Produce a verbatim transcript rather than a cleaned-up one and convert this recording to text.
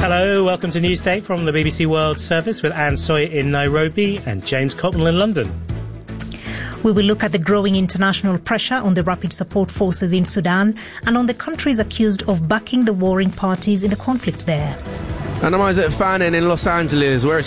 Hello, welcome to Newsday from the B B C World Service with Anne Sawyer in Nairobi and James Cotnell in London. We will look at the growing international pressure on the rapid support forces in Sudan and on the countries accused of backing the warring parties in the conflict there. And I'm Isaac Fannin in Los Angeles, where it's